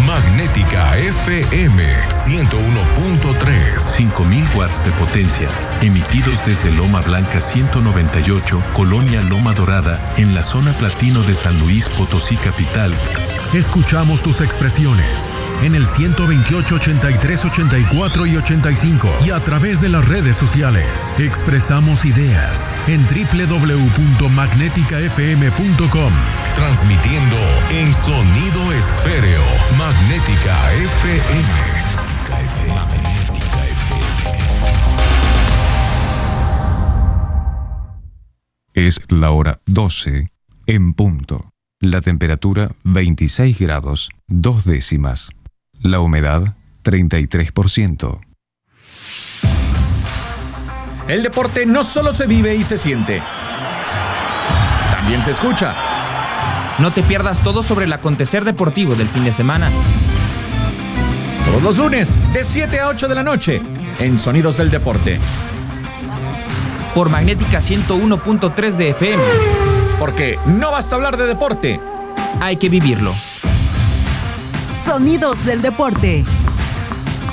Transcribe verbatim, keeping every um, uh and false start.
Magnética F M ciento uno punto tres. cinco mil watts de potencia, emitidos desde Loma Blanca ciento noventa y ocho, Colonia Loma Dorada, en la zona platino de San Luis Potosí capital. Escuchamos tus expresiones en el ciento veintiocho, ochenta y tres, ochenta y cuatro y ochenta y cinco y a través de las redes sociales. Expresamos ideas en doble u doble u doble u punto magnética f m punto com. Transmitiendo en sonido esféreo. Magnética F M. Magnética F M. Es la hora doce en punto. La temperatura veintiséis grados, dos décimas. La humedad treinta y tres por ciento. El deporte no solo se vive y se siente, también se escucha. No te pierdas todo sobre el acontecer deportivo del fin de semana. Todos los lunes, de siete a ocho de la noche, en Sonidos del Deporte. Por Magnética ciento uno punto tres de F M. Porque no basta hablar de deporte, hay que vivirlo. Sonidos del Deporte,